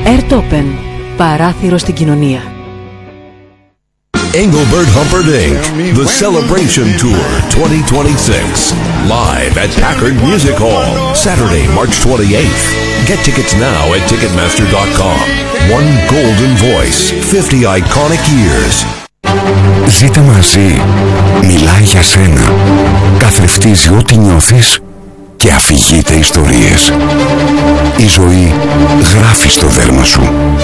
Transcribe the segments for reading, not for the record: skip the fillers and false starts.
Airtopen. Παράθυρο στην κοινωνία. Engelbert Humperdinck, The Celebration Tour 2026. Live at Packard Music Hall, Saturday, March 28th. Get tickets now at Ticketmaster.com. One golden voice, 50 iconic years. Ζήτα μαζί. Μιλάει για σένα. Καθρεφτίζει ό,τι νιώθεις και αφηγείται ιστορίες. Η ζωή γράφει στο δέρμα σου.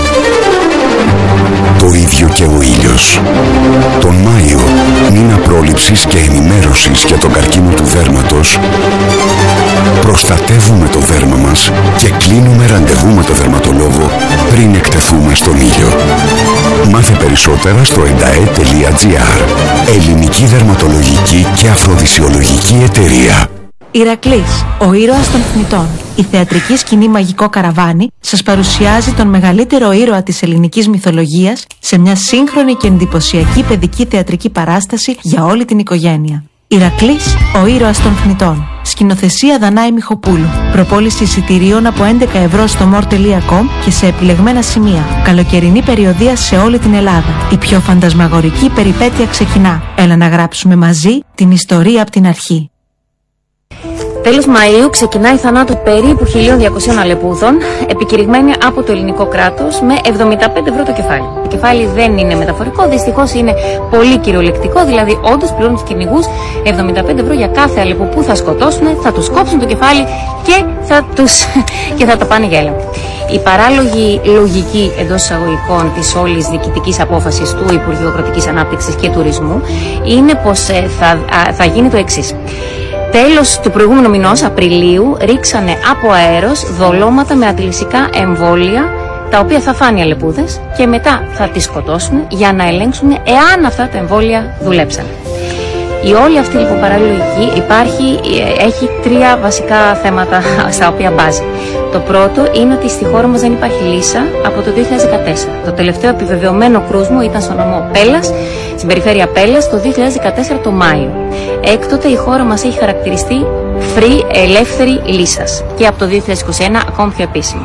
Το ίδιο και ο ήλιος. Τον Μάιο, μήνα πρόληψης και ενημέρωσης για τον καρκίνο του δέρματος, προστατεύουμε το δέρμα μας και κλείνουμε ραντεβού με το δερματολόγο πριν εκτεθούμε στον ήλιο. Μάθε περισσότερα στο endae.gr. Ελληνική δερματολογική και αφροδισιολογική εταιρεία. Ηρακλής, ο ήρωας των θνητών. Η θεατρική σκηνή Μαγικό Καραβάνι σας παρουσιάζει τον μεγαλύτερο ήρωα της ελληνικής μυθολογίας σε μια σύγχρονη και εντυπωσιακή παιδική θεατρική παράσταση για όλη την οικογένεια. Ηρακλής, ο ήρωας των θνητών. Σκηνοθεσία Δανάη Μιχοπούλου. Προπόληση εισιτηρίων από 11 ευρώ στο more.com και σε επιλεγμένα σημεία. Καλοκαιρινή περιοδεία σε όλη την Ελλάδα. Η πιο φαντασμαγορική περιπέτεια ξεκινά. Έλα να γράψουμε μαζί την ιστορία από την αρχή. Τέλος Μαΐου ξεκινάει η θανάτου περίπου 1.200 αλεπούδων, επικηρυγμένη από το ελληνικό κράτος με 75 ευρώ το κεφάλι. Το κεφάλι δεν είναι μεταφορικό, δυστυχώς είναι πολύ κυριολεκτικό, δηλαδή όντως πληρώνουν τους κυνηγούς 75 ευρώ για κάθε αλεπού που θα σκοτώσουν, θα τους κόψουν το κεφάλι και θα τα πάνε για έλεγχο. Η παράλογη λογική εντός εισαγωγικών της όλης διοικητικής απόφασης του Υπουργείου Κρατικής Ανάπτυξης και Τουρισμού είναι πως θα γίνει το εξής. Τέλος του προηγούμενου μηνός, Απριλίου, ρίξανε από αέρος δολώματα με αντιλυσικά εμβόλια, τα οποία θα φάνε οι αλεπούδες και μετά θα τις σκοτώσουν για να ελέγξουν εάν αυτά τα εμβόλια δουλέψαν. Η όλη αυτή λοιπόν παραλογική έχει τρία βασικά θέματα στα οποία μπάζει. Το πρώτο είναι ότι στη χώρα μας δεν υπάρχει λύσα από το 2014. Το τελευταίο επιβεβαιωμένο κρούσμο ήταν στο νομό Πέλλας, στην περιφέρεια Πέλλας, το 2014 το Μάιο. Έκτοτε η χώρα μας έχει χαρακτηριστεί free, ελεύθερη λύσας και από το 2021 ακόμη πιο επίσημο.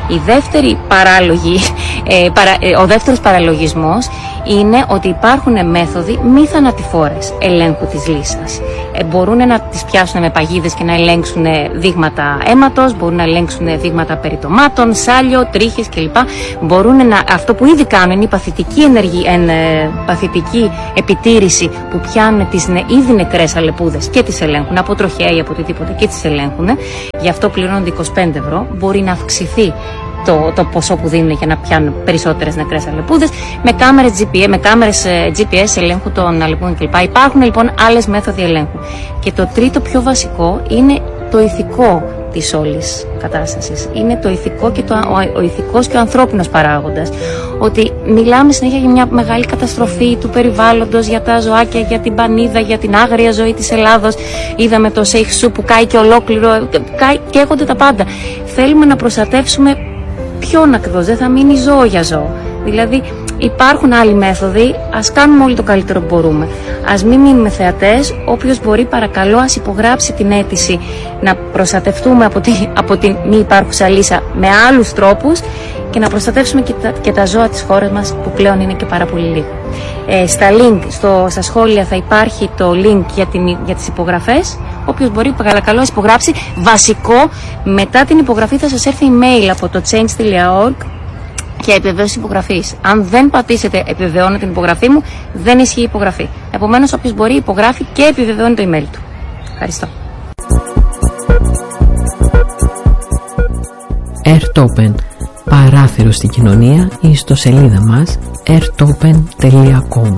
Ο δεύτερος παραλογισμός είναι ότι υπάρχουν μέθοδοι μη θανατηφόρες ελέγχου της λύσας. Μπορούν να τις πιάσουν με παγίδες και να ελέγξουν δείγματα αίματος, μπορούν να ελέγξουν δείγματα περιτομάτων, σάλιο, τρίχες κλπ. Αυτό που ήδη κάνουν είναι η παθητική επιτήρηση που πιάνουν τις ήδη νεκρές αλεπούδες και τις ελέγχουν από τροχέα ή από οτιδήποτε και τις ελέγχουν. Γι' αυτό πληρώνονται 25 ευρώ. Μπορεί να αυξηθεί το ποσό που δίνουν για να πιάνουν περισσότερες νεκρές αλεπούδες με κάμερες GPS ελέγχου των αλεπούδων κλπ. Υπάρχουν λοιπόν άλλες μέθοδοι ελέγχου. Και το τρίτο πιο βασικό είναι το ηθικό της όλης κατάστασης. Είναι το ηθικό και ο ηθικός και ο ανθρώπινος παράγοντας. Ότι μιλάμε συνέχεια για μια μεγάλη καταστροφή του περιβάλλοντος, για τα ζωάκια, για την πανίδα, για την άγρια ζωή της Ελλάδος. Είδαμε το Σέιχσου που κάει και ολόκληρο, καίγονται τα πάντα. Θέλουμε να προστατεύσουμε ποιον ακριβώς, δεν θα μείνει ζώο για ζώο. Δηλαδή υπάρχουν άλλοι μέθοδοι, ας κάνουμε όλοι το καλύτερο που μπορούμε. Ας μην μείνουμε θεατές, όποιος μπορεί παρακαλώ ας υπογράψει την αίτηση να προστατευτούμε από την μη υπάρχουσα λύσα με άλλους τρόπους και να προστατεύσουμε και τα ζώα της χώρας μας που πλέον είναι και πάρα πολύ λίγο. Στα σχόλια θα υπάρχει το link για τις υπογραφές. Όποιος μπορεί παρακαλώ υπογράψει. Βασικό, μετά την υπογραφή θα σας έρθει email από το change.org για επιβεβαίωση υπογραφής. Αν δεν πατήσετε επιβεβαιώνω την υπογραφή μου, δεν ισχύει η υπογραφή. Επομένως, όποιος μπορεί υπογράφει και επιβεβαιώνει το email του. Ευχαριστώ. Airtopen. Παράθυρο στην κοινωνία ή στο σελίδα μας airtopen.com.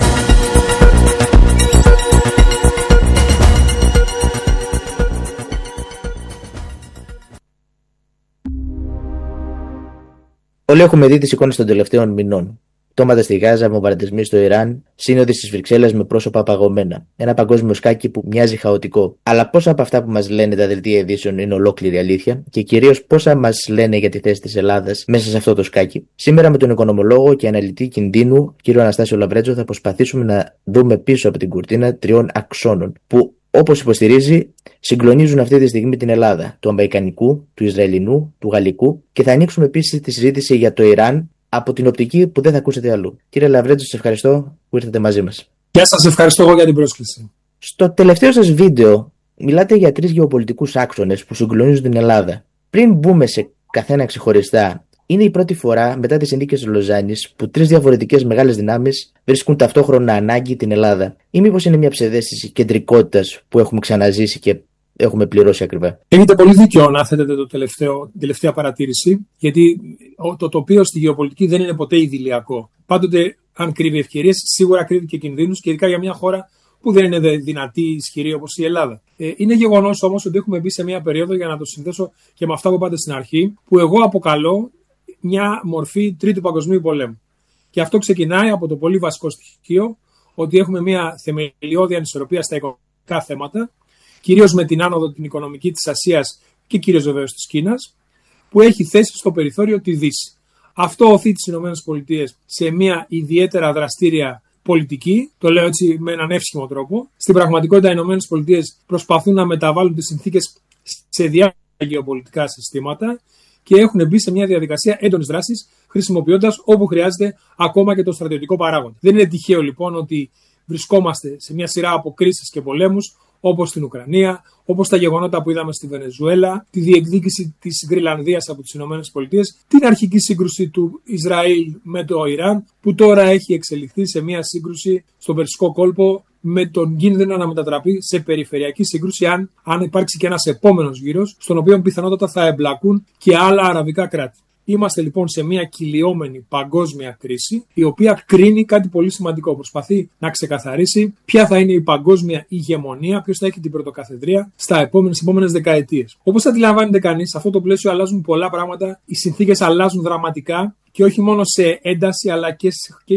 Όλοι έχουμε δει τις εικόνες των τελευταίων μηνών. Πτώματα στη Γάζα, βομβαρδισμοί στο Ιράν, σύνοδοι στις Βρυξέλλες με πρόσωπα παγωμένα. Ένα παγκόσμιο σκάκι που μοιάζει χαοτικό. Αλλά πόσα από αυτά που μας λένε τα δελτία ειδήσεων είναι ολόκληρη αλήθεια και κυρίως πόσα μας λένε για τη θέση της Ελλάδας μέσα σε αυτό το σκάκι. Σήμερα με τον οικονομολόγο και αναλυτή κινδύνου κ. Αναστάσιο Λαβρέτζο θα προσπαθήσουμε να δούμε πίσω από την κουρτίνα τριών αξώνων που, όπως υποστηρίζει, συγκλονίζουν αυτή τη στιγμή την Ελλάδα, του αμερικανικού, του Ισραηλινού, του γαλλικού, και θα ανοίξουμε επίσης τη συζήτηση για το Ιράν από την οπτική που δεν θα ακούσετε αλλού. Κύριε Λαβρέντζο, σας ευχαριστώ που ήρθατε μαζί μας. Γεια σας, ευχαριστώ εγώ για την πρόσκληση. Στο τελευταίο σας βίντεο μιλάτε για 3 γεωπολιτικούς άξονες που συγκλονίζουν την Ελλάδα. Πριν μπούμε σε καθένα ξεχωριστά, είναι η πρώτη φορά μετά τις συνθήκες της Λοζάνης που 3 διαφορετικές μεγάλες δυνάμεις βρίσκουν ταυτόχρονα ανάγκη την Ελλάδα. Ή μήπως είναι μια ψευδαίσθηση κεντρικότητας που έχουμε ξαναζήσει και έχουμε πληρώσει ακριβά? Έχετε πολύ δίκιο να θέτετε την τελευταία παρατήρηση, γιατί το τοπίο στη γεωπολιτική δεν είναι ποτέ ιδηλιακό. Πάντοτε, αν κρύβει ευκαιρίες, σίγουρα κρύβει και κινδύνους, και ειδικά για μια χώρα που δεν είναι δυνατή, ισχυρή όπως η Ελλάδα. Είναι γεγονός όμως ότι έχουμε μπει σε μια περίοδο, για να το συνδέσω και με αυτά που είπατε στην αρχή, που εγώ αποκαλώ μια μορφή Τρίτου Παγκοσμίου Πολέμου. Και αυτό ξεκινάει από το πολύ βασικό στοιχείο ότι έχουμε μια θεμελιώδη ανισορροπία στα οικονομικά θέματα, κυρίως με την άνοδο την οικονομική της Ασίας και κυρίως βεβαίως της Κίνας, που έχει θέσει στο περιθώριο τη Δύση. Αυτό οθεί τις ΗΠΑ σε μια ιδιαίτερα δραστήρια πολιτική, το λέω έτσι με έναν εύσχυμο τρόπο. Στην πραγματικότητα, οι ΗΠΑ προσπαθούν να μεταβάλουν τις συνθήκες σε διάφορα γεωπολιτικά συστήματα και έχουν μπει σε μια διαδικασία έντονης δράσης, χρησιμοποιώντας όπου χρειάζεται ακόμα και το στρατιωτικό παράγοντα. Δεν είναι τυχαίο λοιπόν ότι βρισκόμαστε σε μια σειρά από κρίσεις και πολέμους, όπως στην Ουκρανία, όπως τα γεγονότα που είδαμε στη Βενεζουέλα, τη διεκδίκηση της Γρυλανδίας από τις ΗΠΑ, την αρχική σύγκρουση του Ισραήλ με το Ιράν, που τώρα έχει εξελιχθεί σε μια σύγκρουση στον Περσικό κόλπο, με τον κίνδυνο να μετατραπεί σε περιφερειακή σύγκρουση, αν υπάρξει και ένας επόμενος γύρος, στον οποίο πιθανότατα θα εμπλακούν και άλλα αραβικά κράτη. Είμαστε λοιπόν σε μια κυλιόμενη παγκόσμια κρίση, η οποία κρίνει κάτι πολύ σημαντικό. Προσπαθεί να ξεκαθαρίσει ποια θα είναι η παγκόσμια ηγεμονία, ποιος θα έχει την πρωτοκαθεδρία στις επόμενες δεκαετίες. Όπως αντιλαμβάνεται κανείς, σε αυτό το πλαίσιο αλλάζουν πολλά πράγματα, οι συνθήκες αλλάζουν δραματικά και όχι μόνο σε ένταση, αλλά και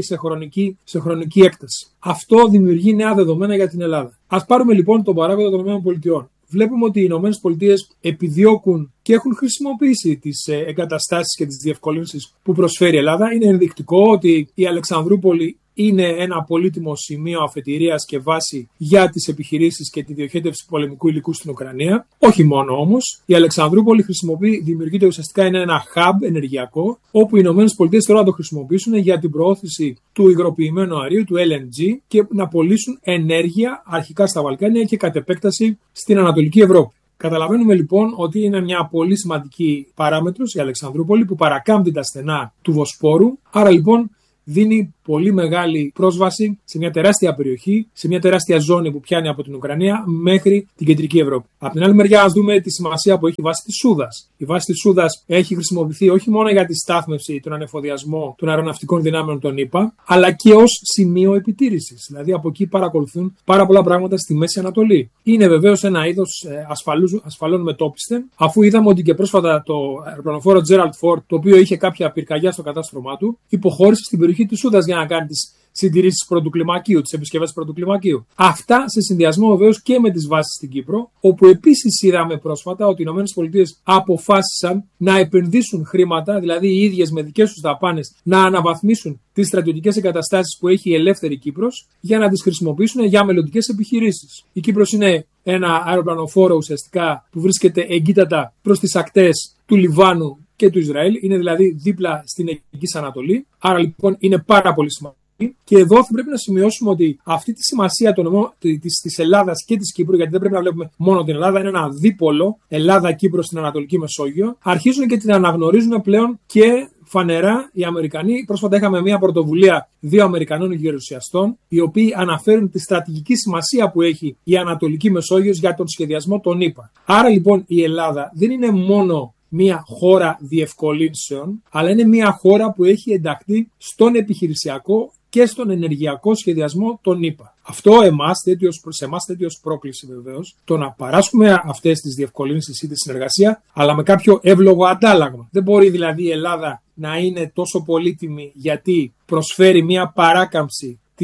σε χρονική έκταση. Αυτό δημιουργεί νέα δεδομένα για την Ελλάδα. Ας πάρουμε λοιπόν τον παράγοντα των ΗΠΑ. Βλέπουμε ότι οι Ηνωμένες Πολιτείες επιδιώκουν και έχουν χρησιμοποιήσει τις εγκαταστάσεις και τις διευκολύνσεις που προσφέρει η Ελλάδα. Είναι ενδεικτικό ότι η Αλεξανδρούπολη είναι ένα πολύτιμο σημείο αφετηρίας και βάση για τις επιχειρήσεις και τη διοχέτευση πολεμικού υλικού στην Ουκρανία. Όχι μόνο όμως, η Αλεξανδρούπολη δημιουργείται ουσιαστικά, είναι ένα hub ενεργειακό, όπου οι Ηνωμένες Πολιτείες θέλουν να το χρησιμοποιήσουν για την προώθηση του υγροποιημένου αερίου, του LNG, και να πωλήσουν ενέργεια αρχικά στα Βαλκάνια και κατ' επέκταση στην Ανατολική Ευρώπη. Καταλαβαίνουμε λοιπόν ότι είναι μια πολύ σημαντική παράμετρος η Αλεξανδρούπολη, που παρακάμπτει τα στενά του Βοσπόρου. Άρα λοιπόν δίνει πολύ μεγάλη πρόσβαση σε μια τεράστια περιοχή, σε μια τεράστια ζώνη που πιάνει από την Ουκρανία μέχρι την κεντρική Ευρώπη. Από την άλλη μεριά, ας δούμε τη σημασία που έχει η βάση της Σούδας. Η βάση της Σούδας έχει χρησιμοποιηθεί όχι μόνο για τη στάθμευση, τον ανεφοδιασμό των αεροναυτικών δυνάμεων των ΗΠΑ, αλλά και ως σημείο επιτήρησης. Δηλαδή, από εκεί παρακολουθούν πάρα πολλά πράγματα στη Μέση Ανατολή. Είναι βεβαίως ένα είδος ασφαλών μετόπιστεν, αφού είδαμε ότι και πρόσφατα το αεροπλανοφόρο Gerald Ford, το οποίο είχε κάποια πυρκαγιά στο κατάστρωμά του, υποχώρησε στην περιοχή της Σούδας για να κάνει τις συντηρήσεις πρωτοκλιμακίου, τις επισκευές πρωτοκλιμακίου. Αυτά σε συνδυασμό βεβαίως και με τις βάσεις στην Κύπρο, όπου επίσης είδαμε πρόσφατα ότι οι ΗΠΑ αποφάσισαν να επενδύσουν χρήματα, δηλαδή οι ίδιες με δικές τους δαπάνες, να αναβαθμίσουν τις στρατιωτικές εγκαταστάσεις που έχει η ελεύθερη Κύπρος για να τις χρησιμοποιήσουν για μελλοντικές επιχειρήσεις. Η Κύπρος είναι ένα αεροπλανοφόρο ουσιαστικά που βρίσκεται εγκύτατα προς τις ακτές του Λιβάνου και του Ισραήλ, είναι δηλαδή δίπλα στην Αιγικής Ανατολή, άρα λοιπόν είναι πάρα πολύ σημαντικό. Και εδώ θα πρέπει να σημειώσουμε ότι αυτή τη σημασία της Ελλάδας και της Κύπρου, γιατί δεν πρέπει να βλέπουμε μόνο την Ελλάδα, είναι ένα δίπολο Ελλάδα-Κύπρο στην Ανατολική Μεσόγειο, αρχίζουν και την αναγνωρίζουν πλέον και φανερά οι Αμερικανοί. Πρόσφατα είχαμε μια πρωτοβουλία 2 Αμερικανών γερουσιαστών, οι οποίοι αναφέρουν τη στρατηγική σημασία που έχει η Ανατολική Μεσόγειος για τον σχεδιασμό των ΗΠΑ. Άρα λοιπόν η Ελλάδα δεν είναι μόνο μια χώρα διευκολύνσεων, αλλά είναι μια χώρα που έχει ενταχθεί στον επιχειρησιακό και στον ενεργειακό σχεδιασμό των ΗΠΑ. Αυτό σε εμάς τέτοιο πρόκληση βεβαίως, το να παράσχουμε αυτές τις διευκολύνσεις ή τη συνεργασία, αλλά με κάποιο εύλογο αντάλλαγμα. Δεν μπορεί δηλαδή η Ελλάδα να είναι τόσο πολύτιμη γιατί προσφέρει μια παράκαμψη της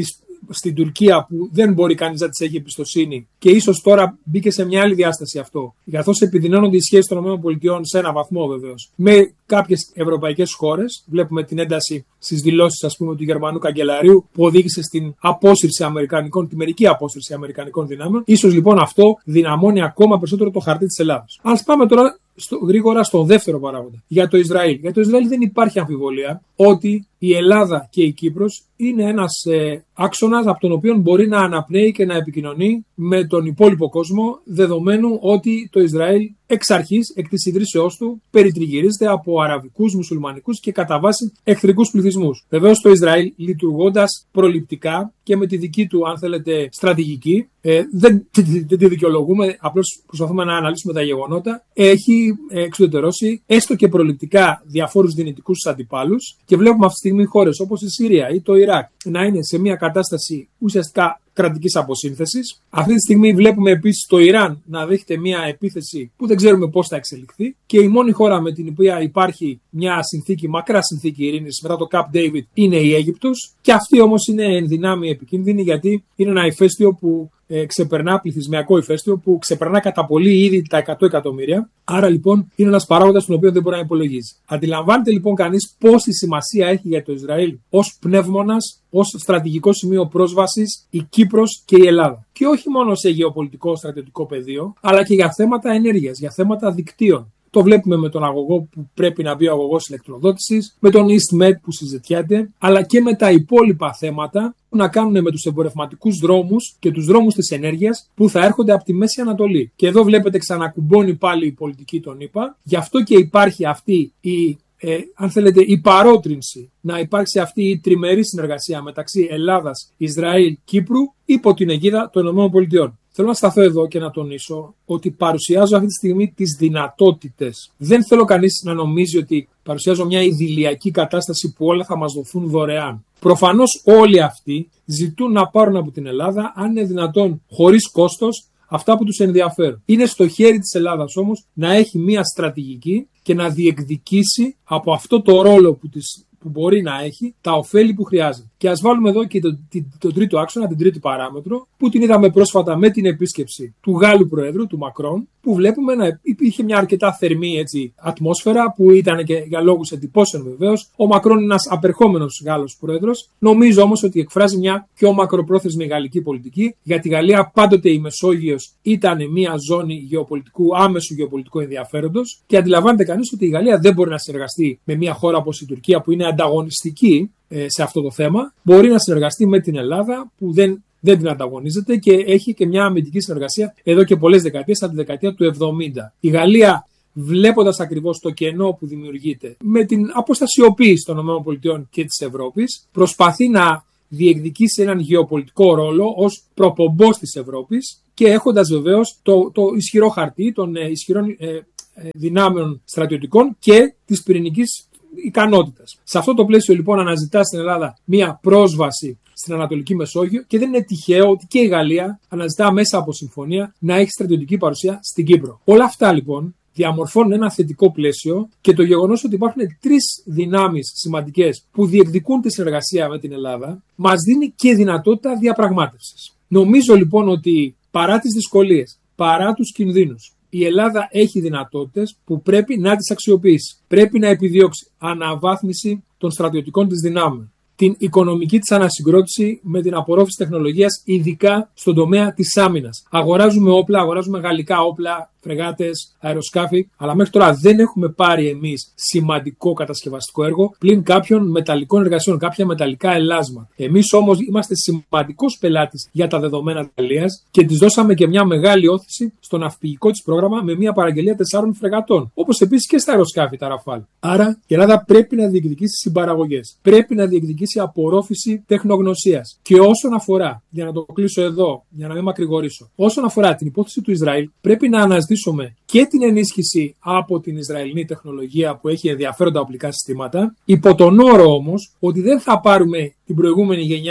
στην Τουρκία που δεν μπορεί κανείς να της έχει εμπιστοσύνη και ίσως τώρα μπήκε σε μια άλλη διάσταση αυτό, καθώς επιδεινώνονται οι σχέσεις των ΗΠΑ σε έναν βαθμό βεβαίως με κάποιες ευρωπαϊκές χώρες. Βλέπουμε την ένταση στις δηλώσεις, ας πούμε, του Γερμανού καγκελαρίου που οδήγησε στην απόσυρση τη μερική απόσυρση αμερικανικών δυνάμεων. Ίσως λοιπόν αυτό δυναμώνει ακόμα περισσότερο το χαρτί της Ελλάδας. Ας πάμε τώρα γρήγορα στον δεύτερο παράγοντα, για το Ισραήλ. Για το Ισραήλ δεν υπάρχει αμφιβολία ότι η Ελλάδα και η Κύπρος είναι ένας άξονας από τον οποίο μπορεί να αναπνέει και να επικοινωνεί με τον υπόλοιπο κόσμο, δεδομένου ότι το Ισραήλ εξ αρχής, εκ της ιδρύσεώς του, περιτριγυρίζεται από αραβικούς, μουσουλμανικούς και κατά βάση εχθρικούς πληθυσμούς. Βεβαίως το Ισραήλ, λειτουργώντας προληπτικά και με τη δική του, αν θέλετε, στρατηγική, δεν τη δικαιολογούμε, απλώς προσπαθούμε να αναλύσουμε τα γεγονότα, έχει εξουδετερώσει έστω και προληπτικά διαφόρους δυνητικούς αντιπάλους και βλέπουμε αυτή τη στιγμή χώρες όπως η Συρία ή το Ιράκ να είναι σε μια κατάσταση ουσιαστικά κρατικής αποσύνθεσης. Αυτή τη στιγμή βλέπουμε επίσης το Ιράν να δέχεται μια επίθεση που δεν ξέρουμε πώς θα εξελιχθεί και η μόνη χώρα με την οποία υπάρχει μια συνθήκη, μακρά συνθήκη ειρήνης μετά το Camp David είναι η Αίγυπτος και αυτή όμως είναι εν δυνάμει επικίνδυνη γιατί είναι ένα ηφαίστειο που ξεπερνά, πληθυσμιακό ηφαίστειο που ξεπερνά κατά πολύ ήδη τα 100 εκατομμύρια. Άρα λοιπόν είναι ένας παράγοντας τον οποίο δεν μπορεί να υπολογίζει. Αντιλαμβάνεται λοιπόν κανείς πόση σημασία έχει για το Ισραήλ ως πνεύμονας, ως στρατηγικό σημείο πρόσβασης η Κύπρος και η Ελλάδα. Και όχι μόνο σε γεωπολιτικό στρατιωτικό πεδίο, αλλά και για θέματα ενέργειας, για θέματα δικτύων. Το βλέπουμε με τον αγωγό που πρέπει να μπει ο αγωγός ηλεκτροδότησης, με τον EastMed που συζητιέται, αλλά και με τα υπόλοιπα θέματα που να κάνουν με τους εμπορευματικούς δρόμους και τους δρόμους της ενέργειας που θα έρχονται από τη Μέση Ανατολή. Και εδώ βλέπετε ξανακουμπώνει πάλι η πολιτική των ΗΠΑ. Γι' αυτό και υπάρχει αυτή αν θέλετε, η παρότρινση να υπάρξει αυτή η τριμερή συνεργασία μεταξύ Ελλάδας, Ισραήλ, Κύπρου υπό την αιγίδα των ΗΠΑ. Θέλω να σταθώ εδώ και να τονίσω ότι παρουσιάζω αυτή τη στιγμή τις δυνατότητες. Δεν θέλω κανείς να νομίζει ότι παρουσιάζω μια ιδηλιακή κατάσταση που όλα θα μας δοθούν δωρεάν. Προφανώς όλοι αυτοί ζητούν να πάρουν από την Ελλάδα, αν είναι δυνατόν, χωρίς κόστος, αυτά που τους ενδιαφέρουν. Είναι στο χέρι της Ελλάδας όμως να έχει μια στρατηγική και να διεκδικήσει από αυτό το ρόλο που μπορεί να έχει τα ωφέλη που χρειάζεται. Και ας βάλουμε εδώ και τον τρίτο άξονα, την τρίτη παράμετρο, που την είδαμε πρόσφατα με την επίσκεψη του Γάλλου Προέδρου, του Μακρόν, που βλέπουμε να υπήρχε μια αρκετά θερμή ατμόσφαιρα, που ήταν και για λόγους εντυπώσεων βεβαίως. Ο Μακρόν είναι ένας απερχόμενος Γάλλος Πρόεδρος. Νομίζω όμως ότι εκφράζει μια πιο μακροπρόθεσμη γαλλική πολιτική. Για τη Γαλλία πάντοτε η Μεσόγειος ήταν μια ζώνη άμεσου γεωπολιτικού ενδιαφέροντος και αντιλαμβάνεται κανείς ότι η Γαλλία δεν μπορεί να συνεργαστεί με μια χώρα όπως η Τουρκία που είναι ανταγωνιστική σε αυτό το θέμα. Μπορεί να συνεργαστεί με την Ελλάδα που δεν την ανταγωνίζεται και έχει και μια αμυντική συνεργασία εδώ και πολλές δεκαετίες, από τη δεκαετία του 70. Η Γαλλία, βλέποντας ακριβώς το κενό που δημιουργείται με την αποστασιοποίηση των ΗΠΑ και της Ευρώπης, προσπαθεί να διεκδικήσει έναν γεωπολιτικό ρόλο ως προπομπός της Ευρώπης και έχοντας βεβαίως το ισχυρό χαρτί των ισχυρών δυνάμεων στρατιωτικών και της πυρηνικής ικανότητας. Σε αυτό το πλαίσιο λοιπόν αναζητά στην Ελλάδα μία πρόσβαση στην Ανατολική Μεσόγειο και δεν είναι τυχαίο ότι και η Γαλλία αναζητά μέσα από συμφωνία να έχει στρατιωτική παρουσία στην Κύπρο. Όλα αυτά λοιπόν διαμορφώνουν ένα θετικό πλαίσιο και το γεγονός ότι υπάρχουν τρεις δυνάμεις σημαντικές που διεκδικούν τη συνεργασία με την Ελλάδα μας δίνει και δυνατότητα διαπραγμάτευσης. Νομίζω λοιπόν ότι παρά τις δυσκολίες, παρά τους κινδύνους, η Ελλάδα έχει δυνατότητες που πρέπει να τις αξιοποιήσει. Πρέπει να επιδιώξει αναβάθμιση των στρατιωτικών της δυνάμεων, την οικονομική της ανασυγκρότηση με την απορρόφηση τεχνολογίας, ειδικά στον τομέα της άμυνας. Αγοράζουμε όπλα, αγοράζουμε γαλλικά όπλα, φρεγάτες, αεροσκάφη, αλλά μέχρι τώρα δεν έχουμε πάρει εμείς σημαντικό κατασκευαστικό έργο πλην κάποιων μεταλλικών εργασιών, κάποια μεταλλικά ελάσματα. Εμείς όμως είμαστε σημαντικός πελάτης για τα δεδομένα της Γαλλίας και της δώσαμε και μια μεγάλη όθηση στο ναυπηγικό της πρόγραμμα με μια παραγγελία 4 φρεγατών, όπως επίσης και στα αεροσκάφη, τα Ραφάλ. Άρα η Ελλάδα πρέπει να διεκδικήσει συμπαραγωγές, πρέπει να διεκδικήσει απορρόφηση τεχνογνωσίας. Και όσον αφορά, για να το κλείσω εδώ, για να μην μακρηγορήσω, όσον αφορά την υπόθεση του Ισραήλ, πρέπει να αναζητήσουμε και την ενίσχυση από την Ισραηλινή τεχνολογία που έχει ενδιαφέροντα οπλικά συστήματα, υπό τον όρο όμως ότι δεν θα πάρουμε την προηγούμενη γενιά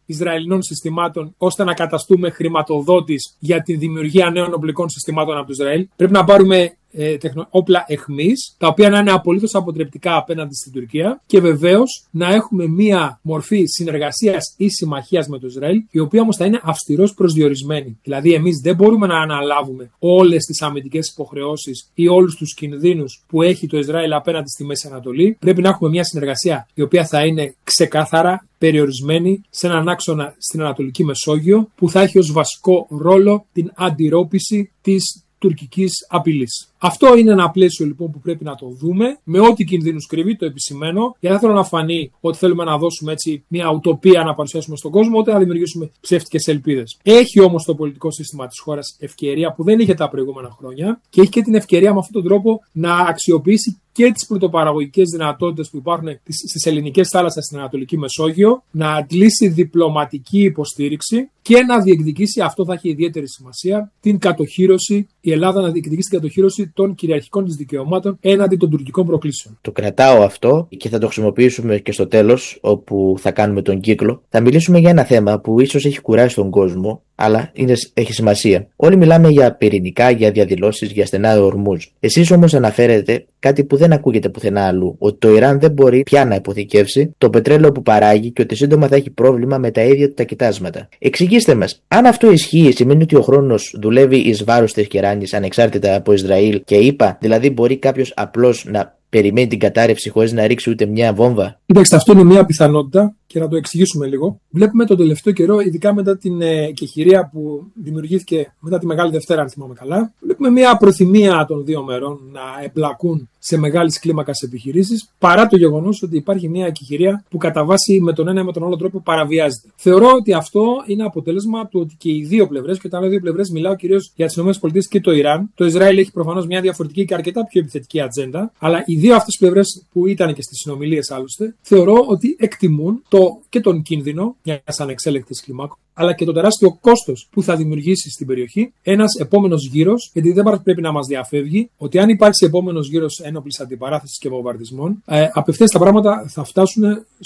Ισραηλινών συστημάτων, ώστε να καταστούμε χρηματοδότης για τη δημιουργία νέων οπλικών συστημάτων από το Ισραήλ. Πρέπει να πάρουμε όπλα εχμής, τα οποία να είναι απολύτως αποτρεπτικά απέναντι στην Τουρκία, και βεβαίως να έχουμε μία μορφή συνεργασίας ή συμμαχίας με το Ισραήλ, η οποία όμως θα είναι αυστηρός προσδιορισμένη. Δηλαδή, εμείς δεν μπορούμε να αναλάβουμε όλες τις αμυντικές υποχρεώσεις ή όλους τους κινδύνους που έχει το Ισραήλ απέναντι στη Μέση Ανατολή. Πρέπει να έχουμε μία συνεργασία η οποία θα είναι ξεκάθαρα περιορισμένη σε έναν άξονα στην Ανατολική Μεσόγειο, που θα έχει ως βασικό ρόλο την αντιρρόπηση της τουρκικής απειλής. Αυτό είναι ένα πλαίσιο λοιπόν που πρέπει να το δούμε, με ό,τι κινδύνους κρύβει, το επισημαίνω, γιατί δεν θέλω να φανεί ότι θέλουμε να δώσουμε έτσι μια ουτοπία να παρουσιάσουμε στον κόσμο, ούτε να δημιουργήσουμε ψεύτικες ελπίδες. Έχει όμως το πολιτικό σύστημα της χώρας ευκαιρία που δεν είχε τα προηγούμενα χρόνια, και έχει και την ευκαιρία με αυτόν τον τρόπο να αξιοποιήσει και τις πρωτοπαραγωγικές δυνατότητες που υπάρχουν στις ελληνικές θάλασσες στην Ανατολική Μεσόγειο, να αντλήσει διπλωματική υποστήριξη και να διεκδικήσει, αυτό θα έχει ιδιαίτερη σημασία, την κατοχήρωση, η Ελλάδα να διεκδικήσει την κατοχήρωση των κυριαρχικών της δικαιωμάτων έναντι των τουρκικών προκλήσεων. Το κρατάω αυτό και θα το χρησιμοποιήσουμε και στο τέλος, όπου θα κάνουμε τον κύκλο. Θα μιλήσουμε για ένα θέμα που ίσως έχει κουράσει τον κόσμο, αλλά έχει σημασία. Όλοι μιλάμε για πυρηνικά, για διαδηλώσεις, για στενά Ορμούζ. Εσείς όμως αναφέρετε κάτι που δεν ακούγεται πουθενά αλλού, ότι το Ιράν δεν μπορεί πια να υποθηκεύσει το πετρέλαιο που παράγει και ότι σύντομα θα έχει πρόβλημα με τα ίδια του τα κοιτάσματα. Εξηγήστε μας, αν αυτό ισχύει, σημαίνει ότι ο χρόνος δουλεύει εις βάρος της Τεχεράνης ανεξάρτητα από Ισραήλ και ΗΠΑ, δηλαδή μπορεί κάποιος απλώς να περιμένει την κατάρρευση χωρίς να ρίξει ούτε μια βόμβα? Κοιτάξτε, αυτό είναι μια πιθανότητα και να το εξηγήσουμε λίγο. Βλέπουμε τον τελευταίο καιρό, ειδικά μετά την εκεχηρία που δημιουργήθηκε μετά τη Μεγάλη Δευτέρα, αν θυμάμαι καλά, βλέπουμε μια προθυμία των δύο μερών να εμπλακούν σε μεγάλης κλίμακας επιχειρήσεις, παρά το γεγονός ότι υπάρχει μια εκεχηρία που κατά βάση με τον ένα ή με τον άλλο τρόπο παραβιάζεται. Θεωρώ ότι αυτό είναι αποτέλεσμα του ότι και οι δύο πλευρές, και όταν λέω δύο πλευρές μιλάω κυρίως για τις ΗΠΑ και το Ιράν. Το Ισραήλ έχει προφανώς μια διαφορετική και αρκετά πιο επιθετική ατζέντα, αλλά οι δύο αυτές πλευρές που ήταν και στις συνομιλίες άλλωστε, θεωρώ ότι εκτιμούν και τον κίνδυνο μιας ανεξέλεγκτης κλιμάκου, αλλά και το τεράστιο κόστος που θα δημιουργήσει στην περιοχή ένας επόμενος γύρος, γιατί δεν πρέπει να μας διαφεύγει ότι αν υπάρξει επόμενος γύρος ένοπλης αντιπαράθεσης και βομβαρδισμών, απευθείας τα πράγματα θα φτάσουν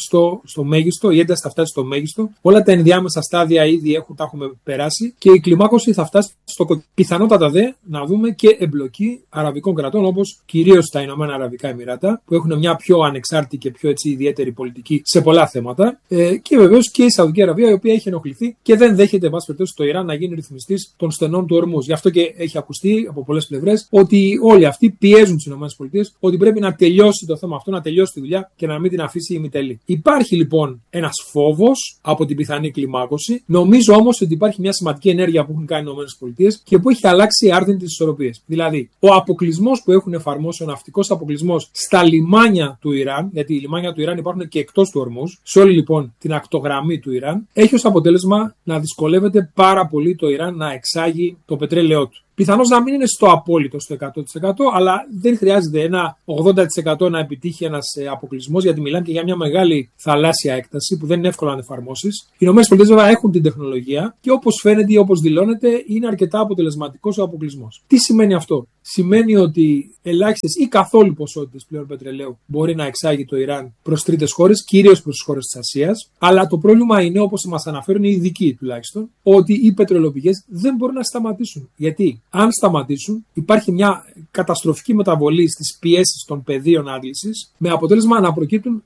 στο μέγιστο, η ένταση θα φτάσει στο μέγιστο, όλα τα ενδιάμεσα στάδια ήδη τα έχουμε περάσει και η κλιμάκωση θα φτάσει στο πιθανότατα δε να δούμε και εμπλοκή αραβικών κρατών, όπως κυρίως τα Ηνωμένα Αραβικά Εμιράτα, που έχουν μια πιο ανεξάρτητη και πιο ιδιαίτερη πολιτική σε πολλά θέματα, και βεβαίως και η Σαουδική Αραβία, η οποία έχει ενοχληθεί και δεν δέχεται, εν πάση περιπτώσει, το Ιράν να γίνει ρυθμιστής των στενών του Ορμούζ. Γι' αυτό και έχει ακουστεί από πολλές πλευρές ότι όλοι αυτοί πιέζουν τις ΗΠΑ ότι πρέπει να τελειώσει το θέμα αυτό, να τελειώσει τη δουλειά και να μην την αφήσει ημιτελή. Υπάρχει λοιπόν ένας φόβος από την πιθανή κλιμάκωση. Νομίζω όμως ότι υπάρχει μια σημαντική ενέργεια που έχουν κάνει οι ΗΠΑ και που έχει αλλάξει άρδιν τις ισορροπίες. Δηλαδή, ο αποκλεισμός που έχουν εφαρμόσει, ο ναυτικός αποκλεισμός στα λιμάνια του Ιράν, γιατί οι λιμάνια του Ιράν υπάρχουν και εκτός του Ορμούζ, σε όλη λοιπόν την ακτογραμμή του Ιράν, έχει ως αποτέλεσμα να δυσκολεύεται πάρα πολύ το Ιράν να εξάγει το πετρέλαιό του. Πιθανώς να μην είναι στο απόλυτο, στο 100%, αλλά δεν χρειάζεται ένα 80% να επιτύχει ένας αποκλεισμός, γιατί μιλάμε και για μια μεγάλη θαλάσσια έκταση που δεν είναι εύκολο να εφαρμόσεις. Οι ΗΠΑ βέβαια έχουν την τεχνολογία και όπως φαίνεται ή όπως δηλώνεται, είναι αρκετά αποτελεσματικός ο αποκλεισμός. Τι σημαίνει αυτό? Σημαίνει ότι ελάχιστες ή καθόλου ποσότητες πλέον πετρελαίου μπορεί να εξάγει το Ιράν προς τρίτες χώρες, κυρίως προς τις χώρες της Ασίας. Αλλά το πρόβλημα είναι, όπως μας αναφέρουν οι ειδικοί τουλάχιστον, ότι οι πετρελαιοπηγές δεν μπορούν να σταματήσουν. Γιατί? Αν σταματήσουν, υπάρχει μια καταστροφική μεταβολή στις πιέσεις των πεδίων άντλησης, με αποτέλεσμα να προκύπτουν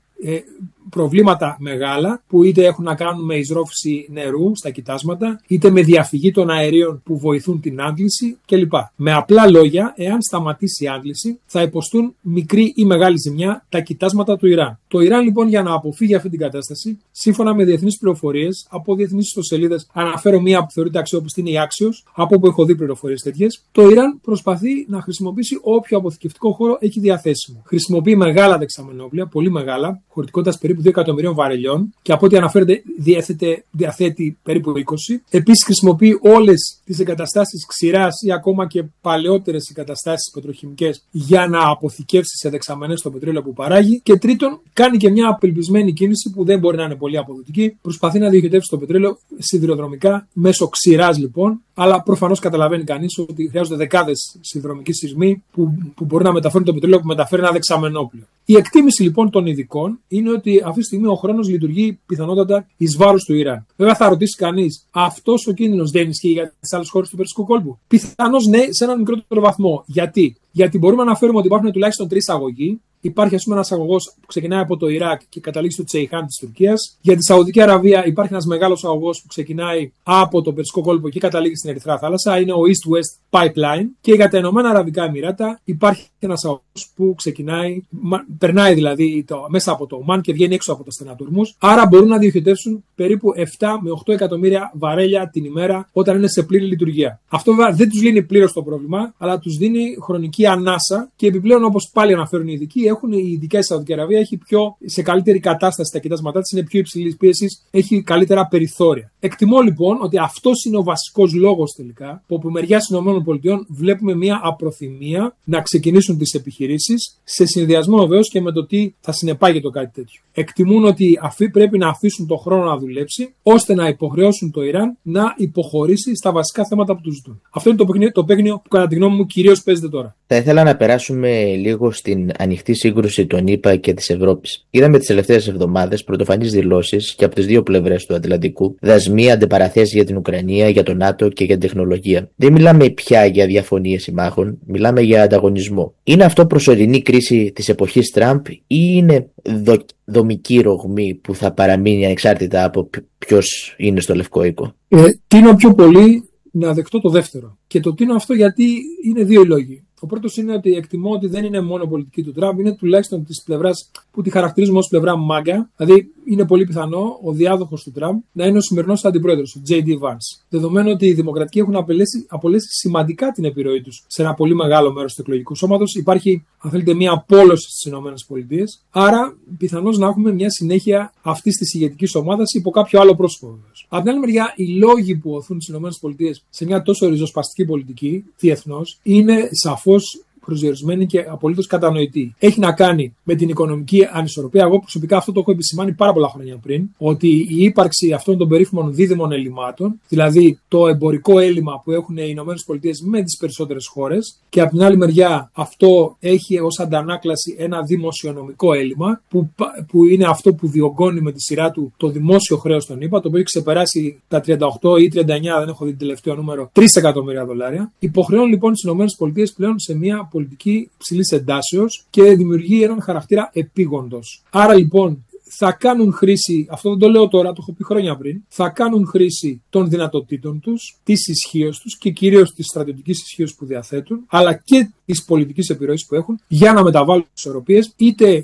προβλήματα μεγάλα που είτε έχουν να κάνουν με εισρόφηση νερού στα κοιτάσματα, είτε με διαφυγή των αερίων που βοηθούν την άντληση κλπ. Με απλά λόγια, εάν σταματήσει η άντληση, θα υποστούν μικρή ή μεγάλη ζημιά τα κοιτάσματα του Ιράν. Το Ιράν λοιπόν, για να αποφύγει αυτή την κατάσταση, σύμφωνα με διεθνείς πληροφορίες, από διεθνείς ιστοσελίδες, αναφέρω μία που θεωρείται αξιόπιστη, είναι η Axios, από όπου έχω δει πληροφορίες τέτοιες, το Ιράν προσπαθεί να χρησιμοποιήσει όποιο αποθηκευτικό χώρο έχει διαθέσιμο. Χρησιμοποιεί μεγάλα δεξαμενόπλια, πολύ μεγάλα, χωρητικότητας περίπου 2 εκατομμυρίων βαρελιών, και από ό,τι αναφέρεται διαθέτει περίπου 20. Επίσης χρησιμοποιεί όλες τις εγκαταστάσεις ξηράς ή ακόμα και παλαιότερες εγκαταστάσεις πετροχημικές για να αποθηκεύσει σε δεξαμενές το πετρέλαιο που παράγει. Και τρίτον, κάνει και μια απελπισμένη κίνηση που δεν μπορεί να είναι πολύ αποδοτική. Προσπαθεί να διοχετεύσει το πετρέλαιο σιδηροδρομικά, μέσω ξηράς λοιπόν, αλλά προφανώς καταλαβαίνει κανείς ότι χρειάζονται δεκάδες σιδηροδρομικοί σειρμοί που μπορεί να μεταφέρουν το πετρέλαιο που μεταφέρει ένα δεξαμενόπλιο. Η εκτίμηση λοιπόν των ειδικών είναι ότι αυτή τη στιγμή ο χρόνος λειτουργεί πιθανότατα εις βάρος του Ιράν. Βέβαια θα ρωτήσει κανείς, αυτός ο κίνδυνος δεν ισχύει για τις άλλες χώρες του Περσικού κόλπου? Πιθανώς ναι, σε έναν μικρότερο βαθμό. Γιατί μπορούμε να αναφέρουμε ότι υπάρχουν τουλάχιστον 3 αγωγοί. Υπάρχει, ας πούμε, ένας αγωγός που ξεκινάει από το Ιράκ και καταλήγει στο Τσεϊχάν της Τουρκίας. Για τη Σαουδική Αραβία υπάρχει ένας μεγάλος αγωγός που ξεκινάει από το Περσικό κόλπο και καταλήγει στην Ερυθρά θάλασσα. Είναι ο East-West Pipeline. Και για τα Ηνωμένα Αραβικά Εμιράτα υπάρχει ένας αγωγός που ξεκινάει, περνάει δηλαδή μέσα από το Ομάν και βγαίνει έξω από τα στενά του Ορμούζ. Άρα μπορούν να διοχετεύσουν περίπου 7 με 8 εκατομμύρια βαρέλια την ημέρα όταν είναι σε πλήρη λειτουργία. Αυτό βέβαια δεν τους λύνει πλήρως το πρόβλημα, αλλά τους δίνει χρονική ανάσα και επιπλέον, όπως πάλι αναφέρουν οι ειδικοί, η ειδικά η Σαουδική Αραβία έχει σε καλύτερη κατάσταση τα κοιτάσματά της, είναι πιο υψηλής πίεσης, έχει καλύτερα περιθώρια. Εκτιμώ λοιπόν ότι αυτός είναι ο βασικός λόγος τελικά που από μεριά των ΗΠΑ βλέπουμε μια απροθυμία να ξεκινήσουν τις επιχειρήσεις, σε συνδυασμό βεβαίως και με το τι θα συνεπάγεται κάτι τέτοιο. Εκτιμούν ότι πρέπει να αφήσουν τον χρόνο να δουλέψει, ώστε να υποχρεώσουν το Ιράν να υποχωρήσει στα βασικά θέματα που του ζητούν. Αυτό είναι το παίγνιο που κατά τη γνώμη μου κυρίως παίζεται τώρα. Θα ήθελα να περάσουμε λίγο στην ανοιχτή σύγκρουση των ΗΠΑ και της Ευρώπης. Είδαμε τις τελευταίες εβδομάδες πρωτοφανείς δηλώσεις και από τις δύο πλευρές του Ατλαντικού, δασμοί, αντιπαραθέσεις για την Ουκρανία, για το ΝΑΤΟ και για την τεχνολογία. Δεν μιλάμε πια για διαφωνίες συμμάχων, μιλάμε για ανταγωνισμό. Είναι αυτό προσωρινή κρίση της εποχής Τραμπ ή είναι δομική ρογμή που θα παραμείνει ανεξάρτητα από ποιος είναι στο Λευκό Οίκο? Τίνω πιο πολύ να δεχτώ το δεύτερο. Και το τίνω αυτό γιατί είναι δύο λόγοι. Ο πρώτος είναι ότι εκτιμώ ότι δεν είναι μόνο πολιτική του Τραμπ, είναι τουλάχιστον της πλευράς που τη χαρακτηρίζουμε ως πλευρά μάγκα. Δηλαδή, είναι πολύ πιθανό ο διάδοχος του Τραμπ να είναι ο σημερινός αντιπρόεδρος, ο J.D. Vance. Δεδομένου ότι οι δημοκρατικοί έχουν απολέσει σημαντικά την επιρροή τους σε ένα πολύ μεγάλο μέρος του εκλογικού σώματος, υπάρχει, αν θέλετε, μια απόλωση στις ΗΠΑ. Άρα, πιθανώς να έχουμε μια συνέχεια αυτής της ηγετικής ομάδας υπό κάποιο άλλο πρόσωπο. Από την άλλη μεριά, οι λόγοι που οθούν τις ΗΠΑ σε μια τόσο ριζοσπαστική πολιτική διεθνώς είναι σαφώς προσδιορισμένη και απολύτως κατανοητή. Έχει να κάνει με την οικονομική ανισορροπία. Εγώ προσωπικά αυτό το έχω επισημάνει πάρα πολλά χρόνια πριν, ότι η ύπαρξη αυτών των περίφημων δίδυμων ελλημάτων, δηλαδή το εμπορικό έλλειμμα που έχουν οι ΗΠΑ με τις περισσότερες χώρες, και από την άλλη μεριά αυτό έχει ως αντανάκλαση ένα δημοσιονομικό έλλειμμα, που είναι αυτό που διωγγώνει με τη σειρά του το δημόσιο χρέος των ΗΠΑ, το οποίο έχει ξεπεράσει τα 38 ή 39, δεν έχω δει το τελευταίο νούμερο, 3 εκατομμύρια δολάρια. Υποχρεώνει λοιπόν τις ΗΠΑ πλέον σε μια πολιτική υψηλής εντάσεως και δημιουργεί έναν χαρακτήρα επίγοντος. Άρα λοιπόν θα κάνουν χρήση, αυτό δεν το λέω τώρα, το έχω πει χρόνια πριν, θα κάνουν χρήση των δυνατοτήτων τους, της ισχύως τους και κυρίως της στρατιωτικής ισχύως που διαθέτουν, αλλά και της πολιτικής επιρροής που έχουν για να μεταβάλουν τις ισορροπίες, είτε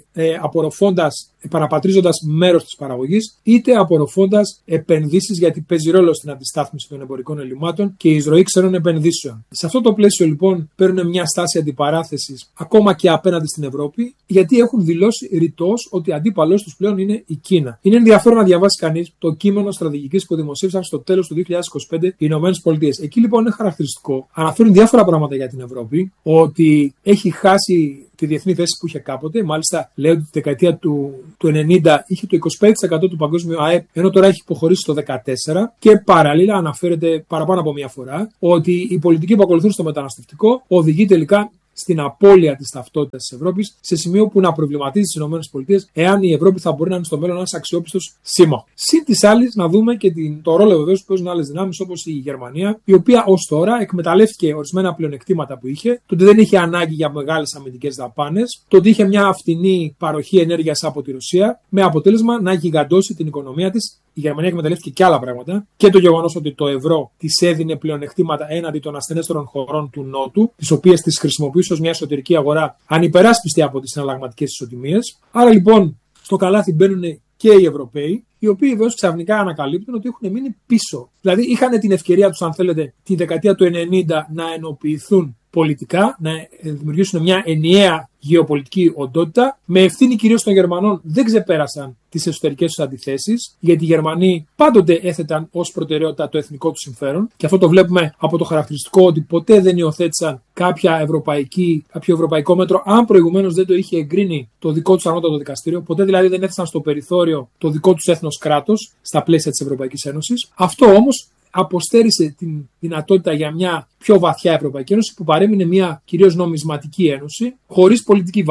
επαναπατρίζοντας μέρος της παραγωγής, είτε απορροφώντας επενδύσεις, γιατί παίζει ρόλο στην αντιστάθμιση των εμπορικών ελλημάτων και η εισρωή ξένων επενδύσεων. Σε αυτό το πλαίσιο λοιπόν παίρνουν μια στάση αντιπαράθεσης ακόμα και απέναντι στην Ευρώπη, γιατί έχουν δηλώσει ρητός ότι αντίπαλος τους πλέον είναι η Κίνα. Είναι ενδιαφέρον να διαβάσει κανείς το κείμενο στρατηγικής που δημοσίευσαν στο τέλος του 2025 οι ΗΠΑ. Εκεί λοιπόν είναι χαρακτηριστικό. Αναφέρουν διάφορα πράγματα για την Ευρώπη, ότι έχει χάσει τη διεθνή θέση που είχε κάποτε. Μάλιστα, λέει ότι τη δεκαετία του 90 είχε το 25% του παγκόσμιου ΑΕΠ, ενώ τώρα έχει υποχωρήσει το 14%. Και παράλληλα, αναφέρεται παραπάνω από μία φορά ότι η πολιτική που ακολουθούν στο μεταναστευτικό οδηγεί τελικά στην απώλεια της ταυτότητας της Ευρώπης, σε σημείο που να προβληματίζει τις ΗΠΑ εάν η Ευρώπη θα μπορεί να είναι στο μέλλον ένας αξιόπιστος σύμμαχος. Συν της άλλης, να δούμε και το ρόλο βεβαίως που παίζουν άλλες δυνάμεις όπως η Γερμανία, η οποία ως τώρα εκμεταλλεύτηκε ορισμένα πλεονεκτήματα που είχε, το ότι δεν είχε ανάγκη για μεγάλες αμυντικές δαπάνες, το ότι είχε μια φτηνή παροχή ενέργειας από τη Ρωσία, με αποτέλεσμα να γιγαντώσει την οικονομία της. Η Γερμανία εκμεταλλεύτηκε και άλλα πράγματα, και το γεγονός ότι το ευρώ της έδινε πλεονεκτήματα έναντι των ασθενέστερων χωρών του Νότου, τις οποίες τις χρησιμοποιούσε ως μια εσωτερική αγορά ανυπεράσπιστη από τις συναλλαγματικές ισοτιμίες. Άρα λοιπόν στο καλάθι μπαίνουν και οι Ευρωπαίοι, οι οποίοι βεβαίως ξαφνικά ανακαλύπτουν ότι έχουν μείνει πίσω. Δηλαδή είχαν την ευκαιρία τους, αν θέλετε, τη δεκαετία του 90 να ενοποιηθούν πολιτικά, να δημιουργήσουν μια ενιαία γεωπολιτική οντότητα. Με ευθύνη κυρίως των Γερμανών δεν ξεπέρασαν τις εσωτερικές τους αντιθέσεις, γιατί οι Γερμανοί πάντοτε έθεταν ως προτεραιότητα το εθνικό τους συμφέρον, και αυτό το βλέπουμε από το χαρακτηριστικό ότι ποτέ δεν υιοθέτησαν κάποιο ευρωπαϊκό μέτρο, αν προηγουμένως δεν το είχε εγκρίνει το δικό τους ανώτατο δικαστήριο, ποτέ δηλαδή δεν έθεσαν στο περιθώριο το δικό τους έθνος κράτος στα πλαίσια της Ευρωπαϊκής Ένωσης. Αυτό όμως αποστέρισε την δυνατότητα για μια πιο βαθιά Ευρωπαϊκή Ένωση, που παρέμεινε μια κυρίως νομισματική ένωση χωρίς πολιτική βάση.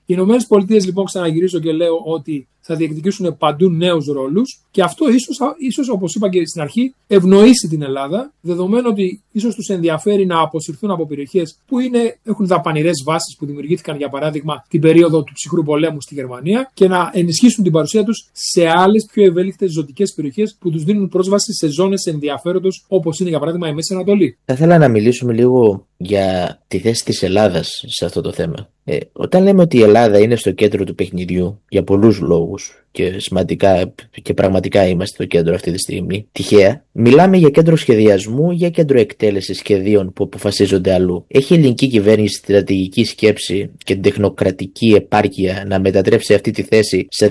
Οι ΗΠΑ λοιπόν, ξαναγυρίζω και λέω ότι θα διεκδικήσουν παντού νέους ρόλους και αυτό ίσως όπως είπα και στην αρχή, ευνοήσει την Ελλάδα, δεδομένου ότι ίσως τους ενδιαφέρει να αποσυρθούν από περιοχές που έχουν δαπανηρές βάσεις που δημιουργήθηκαν, για παράδειγμα, την περίοδο του ψυχρού πολέμου στη Γερμανία και να ενισχύσουν την παρουσία τους σε άλλες πιο ευέλικτες ζωτικές περιοχές που τους δίνουν πρόσβαση σε ζώνες ενδιαφέροντος, όπως είναι για παράδειγμα η Μέση Ανατολή. Θα ήθελα να μιλήσουμε λίγο για τη θέση της Ελλάδας σε αυτό το θέμα. Όταν λέμε ότι η Ελλάδα είναι στο κέντρο του παιχνιδιού για πολλούς λόγους και σημαντικά και πραγματικά είμαστε στο κέντρο αυτή τη στιγμή, τυχαία, μιλάμε για κέντρο σχεδιασμού ή για κέντρο εκτέλεσης σχεδίων που αποφασίζονται αλλού. Έχει η ελληνική κυβέρνηση στρατηγική σκέψη και την τεχνοκρατική επάρκεια να μετατρέψει αυτή τη θέση σε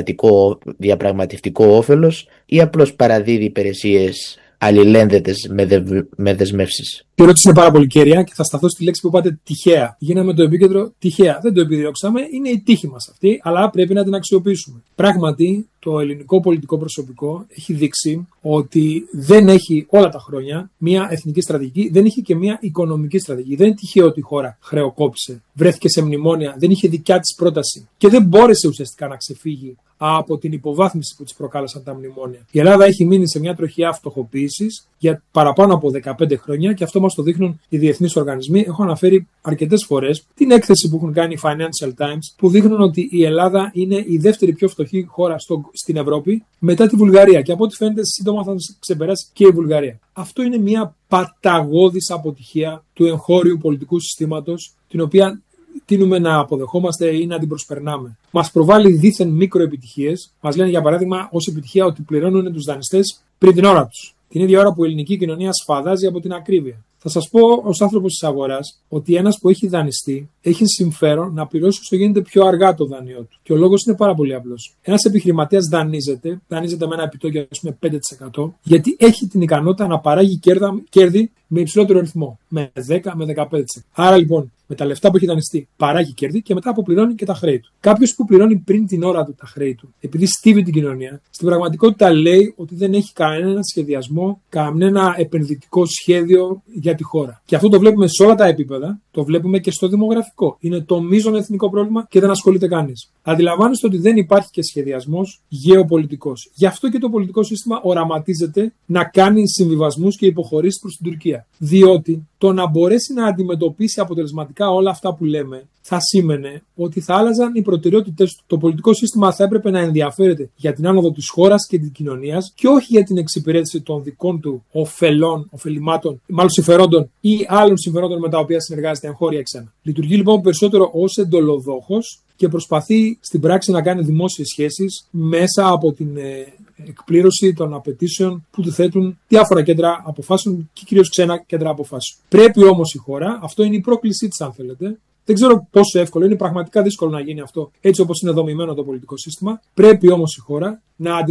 διαπραγματευτικό όφελος ή απλώς παραδίδει υπηρεσίες αλληλένδετες με δεσμεύσεις? Η ερώτηση είναι πάρα πολύ κέρια και θα σταθώ στη λέξη που είπατε, τυχαία. Γίναμε το επίκεντρο τυχαία. Δεν το επιδιώξαμε, είναι η τύχη μας αυτή, αλλά πρέπει να την αξιοποιήσουμε. Πράγματι, το ελληνικό πολιτικό προσωπικό έχει δείξει ότι δεν έχει όλα τα χρόνια μια εθνική στρατηγική, δεν είχε και μια οικονομική στρατηγική. Δεν είναι τυχαίο ότι η χώρα χρεοκόπησε, βρέθηκε σε μνημόνια, δεν είχε δικιά της πρόταση και δεν μπόρεσε ουσιαστικά να ξεφύγει από την υποβάθμιση που της προκάλεσαν τα μνημόνια. Η Ελλάδα έχει μείνει σε μια τροχιά φτωχοποίησης για παραπάνω από 15 χρόνια και αυτό μας το δείχνουν οι διεθνείς οργανισμοί. Έχω αναφέρει αρκετές φορές την έκθεση που έχουν κάνει οι Financial Times που δείχνουν ότι η Ελλάδα είναι η δεύτερη πιο φτωχή χώρα στην Ευρώπη μετά τη Βουλγαρία και από ό,τι φαίνεται σύντομα θα ξεπεράσει και η Βουλγαρία. Αυτό είναι μια παταγώδης αποτυχία του εγχώριου πολιτικού συστήματος, την οποία τείνουμε να αποδεχόμαστε ή να την προσπερνάμε. Μας προβάλλει δίθεν μικροεπιτυχίες. Μας λένε για παράδειγμα ως επιτυχία ότι πληρώνουν τους δανειστές πριν την ώρα τους. Την ίδια ώρα που η ελληνική κοινωνία σφαδάζει από την ακρίβεια. Θα σας πω ως άνθρωπος της αγοράς ότι ένας που έχει δανειστεί έχει συμφέρον να πληρώσει όσο γίνεται πιο αργά το δάνειό του. Και ο λόγος είναι πάρα πολύ απλός. Ένας επιχειρηματίας δανείζεται με ένα επιτόκιο 5%, γιατί έχει την ικανότητα να παράγει κέρδη με υψηλότερο ρυθμό, με 10 με 15%. Άρα λοιπόν, με τα λεφτά που έχει δανειστεί, παράγει κέρδη και μετά αποπληρώνει και τα χρέη του. Κάποιος που πληρώνει πριν την ώρα του τα χρέη του, επειδή στίβει την κοινωνία, στην πραγματικότητα λέει ότι δεν έχει κανένα σχεδιασμό, κανένα επενδυτικό σχέδιο για τη χώρα. Και αυτό το βλέπουμε σε όλα τα επίπεδα, το βλέπουμε και στο δημογραφικό. Είναι το μείζον εθνικό πρόβλημα και δεν ασχολείται κανείς. Αντιλαμβάνεστε ότι δεν υπάρχει και σχεδιασμός γεωπολιτικός. Γι' αυτό και το πολιτικό σύστημα οραματίζεται να κάνει συμβιβασμούς και υποχωρήσεις προς την Τουρκία. Διότι το να μπορέσει να αντιμετωπίσει αποτελεσματικά όλα αυτά που λέμε θα σήμαινε ότι θα άλλαζαν οι προτεραιότητες του. Το πολιτικό σύστημα θα έπρεπε να ενδιαφέρεται για την άνοδο της χώρας και της κοινωνίας και όχι για την εξυπηρέτηση των δικών του ωφελημάτων, μάλλον συμφερόντων ή άλλων συμφερόντων με τα οποία συνεργάζεται εγχώρια ξένα. Λειτουργεί λοιπόν περισσότερο ως εντολοδόχος και προσπαθεί στην πράξη να κάνει δημόσιες σχέσεις μέσα από την εκπλήρωση των απαιτήσεων που του θέτουν διάφορα κέντρα αποφάσεων και κυρίως ξένα κέντρα αποφάσεων. Πρέπει όμως η χώρα, αυτό είναι η πρόκλησή της αν θέλετε, δεν ξέρω πόσο εύκολο, είναι πραγματικά δύσκολο να γίνει αυτό έτσι όπως είναι δομημένο το πολιτικό σύστημα. Πρέπει όμως η χώρα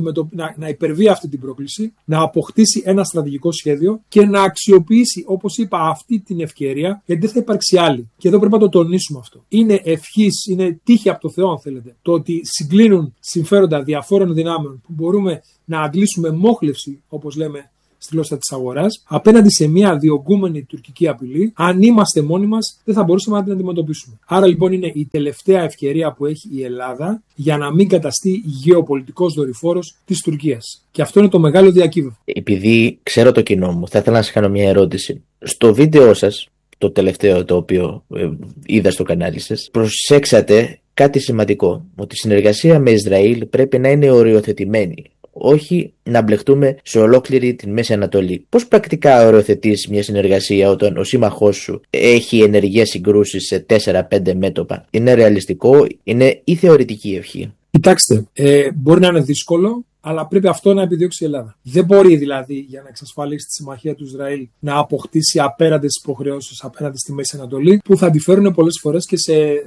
να υπερβεί αυτή την πρόκληση, να αποκτήσει ένα στρατηγικό σχέδιο και να αξιοποιήσει, όπως είπα, αυτή την ευκαιρία, γιατί δεν θα υπάρξει άλλη. Και εδώ πρέπει να το τονίσουμε αυτό. Είναι ευχής, είναι τύχη από το Θεό, αν θέλετε, το ότι συγκλίνουν συμφέροντα διαφόρων δυνάμεων που μπορούμε να αντλήσουμε μόχλευση, όπως λέμε στη γλώσσα της αγοράς, απέναντι σε μια διωγγούμενη τουρκική απειλή. Αν είμαστε μόνοι μας, δεν θα μπορούσαμε να την αντιμετωπίσουμε. Άρα λοιπόν είναι η τελευταία ευκαιρία που έχει η Ελλάδα για να μην καταστεί γεωπολιτικός δορυφόρος της Τουρκίας. Και αυτό είναι το μεγάλο διακύβευμα. Επειδή ξέρω το κοινό μου, θα ήθελα να σας κάνω μια ερώτηση. Στο βίντεο σας, το τελευταίο το οποίο είδα στο κανάλι σας, προσέξατε κάτι σημαντικό. Ότι η συνεργασία με Ισραήλ πρέπει να είναι οριοθετημένη. Όχι να μπλεχτούμε σε ολόκληρη την Μέση Ανατολή. Πώς πρακτικά οριοθετείς μια συνεργασία όταν ο σύμμαχός σου έχει ενεργές συγκρούσεις σε 4-5 μέτωπα? Είναι ρεαλιστικό, είναι ή θεωρητική ευχή? Κοιτάξτε, μπορεί να είναι δύσκολο, αλλά πρέπει αυτό να επιδιώξει η Ελλάδα. Δεν μπορεί δηλαδή για να εξασφαλίσει τη συμμαχία του Ισραήλ να αποκτήσει απέραντες υποχρεώσεις απέναντι στη Μέση Ανατολή, που θα αντιφέρουν πολλές φορές και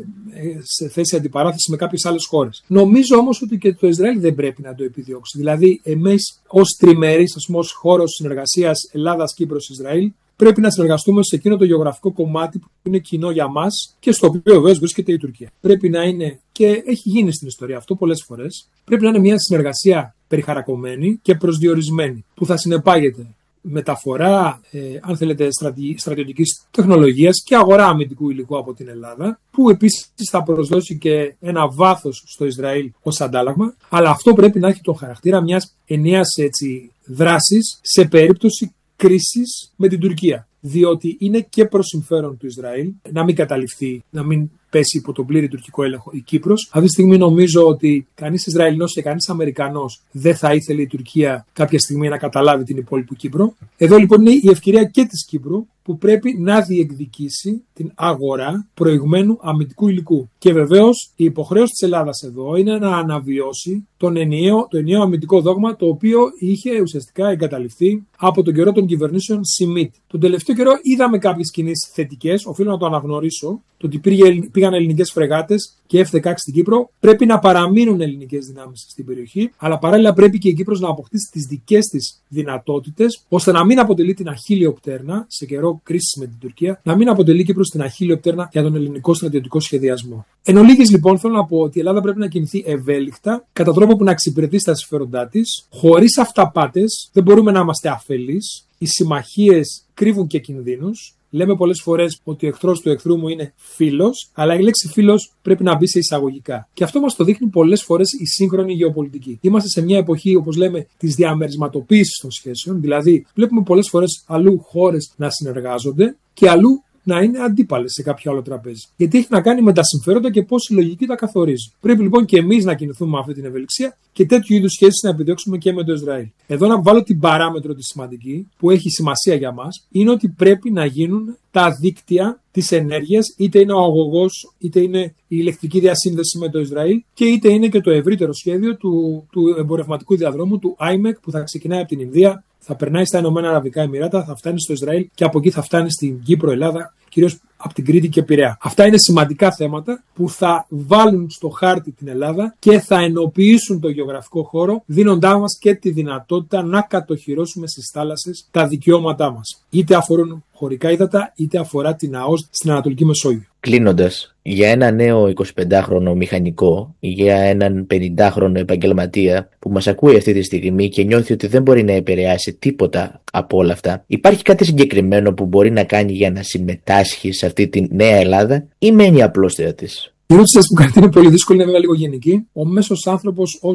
σε θέση αντιπαράθεση με κάποιες άλλες χώρες. Νομίζω όμως ότι και το Ισραήλ δεν πρέπει να το επιδιώξει. Δηλαδή, εμείς ως τριμερείς, ως χώρος συνεργασίας Ελλάδας-Κύπρος-Ισραήλ, πρέπει να συνεργαστούμε σε εκείνο το γεωγραφικό κομμάτι που είναι κοινό για μας και στο οποίο βεβαίως βρίσκεται η Τουρκία. Πρέπει να είναι, και έχει γίνει στην ιστορία αυτό πολλές φορές, πρέπει να είναι μια συνεργασία περιχαρακωμένη και προσδιορισμένη, που θα συνεπάγεται μεταφορά, αν θέλετε, στρατιωτικής τεχνολογίας και αγορά αμυντικού υλικού από την Ελλάδα, που επίσης θα προσδώσει και ένα βάθος στο Ισραήλ ως αντάλλαγμα, αλλά αυτό πρέπει να έχει τον χαρακτήρα μιας ενιαίας δράσης σε περίπτωση κρίσης με την Τουρκία. Διότι είναι και προς συμφέρον του Ισραήλ να μην καταληφθεί, να μην πέσει υπό τον πλήρη τουρκικό έλεγχο η Κύπρος. Αυτή τη στιγμή νομίζω ότι κανείς Ισραηλινός και κανείς Αμερικανός δεν θα ήθελε η Τουρκία κάποια στιγμή να καταλάβει την υπόλοιπη Κύπρο. Εδώ λοιπόν είναι η ευκαιρία και της Κύπρου που πρέπει να διεκδικήσει την αγορά προηγμένου αμυντικού υλικού. Και βεβαίως η υποχρέωση της Ελλάδας εδώ είναι να αναβιώσει το ενιαίο αμυντικό δόγμα, το οποίο είχε ουσιαστικά εγκαταλειφθεί από τον καιρό των κυβερνήσεων Σιμίτ. Τον τελευταίο καιρό είδαμε κάποιες κινήσεις θετικές, οφείλω να το αναγνωρίσω, το ότι πήγαν ελληνικές φρεγάτες και F-16 στην Κύπρο. Πρέπει να παραμείνουν ελληνικές δυνάμεις στην περιοχή, αλλά παράλληλα πρέπει και η Κύπρος να αποκτήσει τις δικές της δυνατότητες, ώστε να μην αποτελεί την αχίλιο πτέρνα σε καιρό κρίσης με την Τουρκία, να μην αποτελεί η Κύπρος την αχίλιο πτέρνα για τον ελληνικό στρατιωτικό σχεδιασμό. Εν ολίγης λοιπόν θέλω να πω ότι η Ελλάδα πρέπει να κινηθεί ευέλικτα, κατά τρόπο που να εξυπηρετεί στα συμφέροντά της, χωρίς αυταπάτες. Δεν μπορούμε να είμαστε αφελείς. Οι συμμαχίες κρύβουν και κινδύνους. Λέμε πολλές φορές ότι ο εχθρός του εχθρού μου είναι φίλος, αλλά η λέξη φίλος πρέπει να μπει σε εισαγωγικά. Και αυτό μας το δείχνει πολλές φορές η σύγχρονη γεωπολιτική. Είμαστε σε μια εποχή, όπως λέμε, της διαμερισματοποίησης των σχέσεων, δηλαδή βλέπουμε πολλές φορές αλλού χώρες να συνεργάζονται και αλλού να είναι αντίπαλες σε κάποιο άλλο τραπέζι. Γιατί έχει να κάνει με τα συμφέροντα και πώς η λογική τα καθορίζει. Πρέπει λοιπόν και εμείς να κινηθούμε με αυτή την ευελιξία και τέτοιου είδους σχέσεις να επιδιώξουμε και με το Ισραήλ. Εδώ να βάλω την παράμετρο τη σημαντική, που έχει σημασία για μας, είναι ότι πρέπει να γίνουν τα δίκτυα της ενέργειας, είτε είναι ο αγωγός, είτε είναι η ηλεκτρική διασύνδεση με το Ισραήλ και είτε είναι και το ευρύτερο σχέδιο του εμπορευματικού διαδρόμου, του IMEC, που θα ξεκινάει από την Ινδία, θα περνάει στα Ηνωμένα Αραβικά Εμιράτα, θα φτάνει στο Ισραήλ και από εκεί θα φτάνει στην Κύπρο, Ελλάδα, κυρίως από την Κρήτη και Πειραιά. Αυτά είναι σημαντικά θέματα που θα βάλουν στο χάρτη την Ελλάδα και θα ενοποιήσουν το γεωγραφικό χώρο, δίνοντάς μας και τη δυνατότητα να κατοχυρώσουμε στις θάλασσες τα δικαιώματά μας. Είτε αφορούν χωρικά ύδατα, είτε αφορά την ΑΟΣ στην Ανατολική Μεσόγειο. Κλείνοντας, για ένα νέο 25χρονο μηχανικό ή για έναν 50χρονο επαγγελματία που μας ακούει αυτή τη στιγμή και νιώθει ότι δεν μπορεί να επηρεάσει τίποτα από όλα αυτά, υπάρχει κάτι συγκεκριμένο που μπορεί να κάνει για να συμμετάσχει σε αυτή τη νέα Ελλάδα ή μένει απλώς θέα της? Η ερώτηση που κάνετε είναι πολύ δύσκολη, είναι βέβαια λίγο γενική. Ο μέσος άνθρωπος ως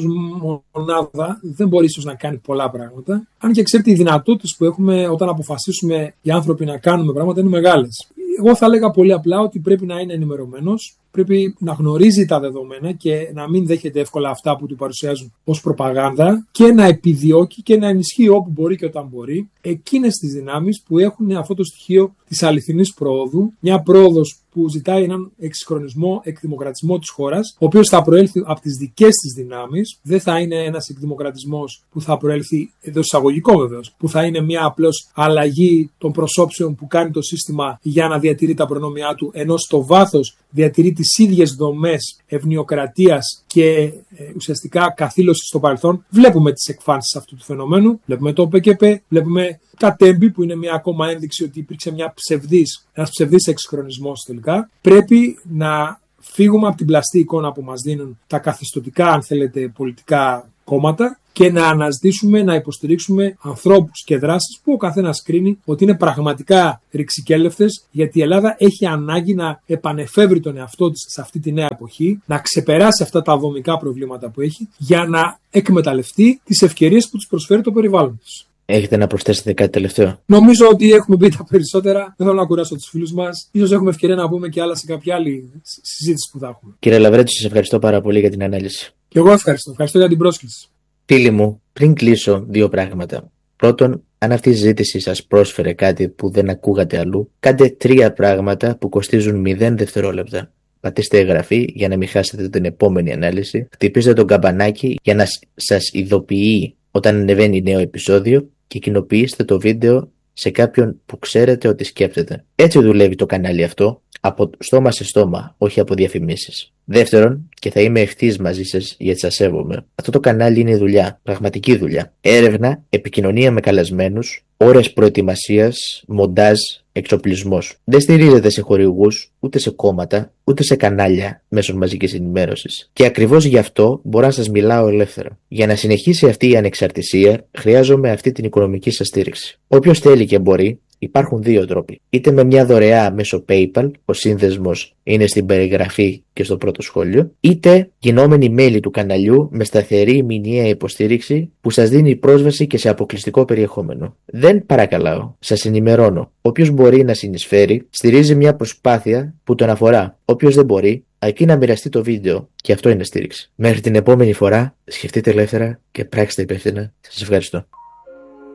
μονάδα δεν μπορεί ίσως να κάνει πολλά πράγματα. Αν και ξέρετε, οι δυνατότητες που έχουμε όταν αποφασίσουμε οι άνθρωποι να κάνουμε πράγματα είναι μεγάλες. Εγώ θα έλεγα πολύ απλά ότι πρέπει να είναι ενημερωμένος, πρέπει να γνωρίζει τα δεδομένα και να μην δέχεται εύκολα αυτά που του παρουσιάζουν ως προπαγάνδα και να επιδιώκει και να ενισχύει όπου μπορεί και όταν μπορεί εκείνες τις δυνάμεις που έχουν αυτό το στοιχείο της αληθινής προόδου, μια πρόοδος που ζητάει έναν εξυγχρονισμό, εκδημοκρατισμό της χώρας, ο οποίος θα προέλθει από τις δικές της δυνάμεις, δεν θα είναι ένας εκδημοκρατισμός που θα προέλθει, εδώ εισαγωγικό βεβαίως, που θα είναι μια απλώς αλλαγή των προσώψεων που κάνει το σύστημα για να διατηρεί τα προνόμια του, ενώ στο βάθος διατηρεί τις ίδιες δομές ευνοιοκρατίας και ουσιαστικά καθήλωση στο παρελθόν. Βλέπουμε τις εκφάνσεις αυτού του φαινομένου, βλέπουμε το ΠΚΠ, βλέπουμε τα τέμπη που είναι μια ακόμα ένδειξη ότι υπήρξε ένας ψευδής εξυγχρονισμός τελικά. Πρέπει να φύγουμε από την πλαστή εικόνα που μας δίνουν τα καθεστωτικά, αν θέλετε, πολιτικά κόμματα και να αναζητήσουμε, να υποστηρίξουμε ανθρώπους και δράσεις που ο καθένας κρίνει ότι είναι πραγματικά ρηξικέλευτες, γιατί η Ελλάδα έχει ανάγκη να επανεφεύρει τον εαυτό της σε αυτή τη νέα εποχή, να ξεπεράσει αυτά τα δομικά προβλήματα που έχει για να εκμεταλλευτεί τις ευκαιρίες που της προσφέρει το περιβάλλον της. Έχετε να προσθέσετε κάτι τελευταίο? Νομίζω ότι έχουμε πει τα περισσότερα. Δεν θέλω να κουράσω τους φίλους μας. Ίσως έχουμε ευκαιρία να πούμε και άλλα σε κάποια άλλη συζήτηση που θα έχουμε. Κύριε Λαβρέτη, σας ευχαριστώ πάρα πολύ για την ανάλυση. Και εγώ ευχαριστώ. Ευχαριστώ για την πρόσκληση. Φίλοι μου, πριν κλείσω, δύο πράγματα. Πρώτον, αν αυτή η συζήτηση σας πρόσφερε κάτι που δεν ακούγατε αλλού, κάντε 3 πράγματα που κοστίζουν 0 δευτερόλεπτα. Πατήστε εγγραφή για να μην χάσετε την επόμενη ανάλυση. Χτυπήστε το καμπανάκι για να σας ειδοποιεί όταν ανεβαίνει νέο επεισόδιο και κοινοποιήστε το βίντεο σε κάποιον που ξέρετε ότι σκέπτεται. Έτσι δουλεύει το κανάλι αυτό. από στόμα σε στόμα, όχι από διαφημίσεις. Δεύτερον, και θα είμαι ευθύς μαζί σας γιατί σας σέβομαι, αυτό το κανάλι είναι δουλειά, πραγματική δουλειά. Έρευνα, επικοινωνία με καλεσμένους, ώρες προετοιμασίας, μοντάζ, εξοπλισμός. Δεν στηρίζεται σε χορηγούς, ούτε σε κόμματα, ούτε σε κανάλια μέσω μαζικής ενημέρωσης. Και ακριβώς γι' αυτό μπορώ να σας μιλάω ελεύθερα. Για να συνεχίσει αυτή η ανεξαρτησία, χρειάζομαι αυτή την οικονομική σας στήριξη. Όποιος θέλει και μπορεί, υπάρχουν δύο τρόποι. Είτε με μια δωρεά μέσω PayPal, ο σύνδεσμος είναι στην περιγραφή και στο πρώτο σχόλιο, είτε γινόμενοι μέλη του καναλιού με σταθερή μηνιαία υποστήριξη που σας δίνει πρόσβαση και σε αποκλειστικό περιεχόμενο. Δεν παρακαλάω, σας ενημερώνω. Όποιος μπορεί να συνεισφέρει, στηρίζει μια προσπάθεια που τον αφορά. Όποιος δεν μπορεί, αρκεί να μοιραστεί το βίντεο και αυτό είναι στήριξη. Μέχρι την επόμενη φορά, σκεφτείτε ελεύθερα και πράξτε υπεύθυνα. Σας ευχαριστώ.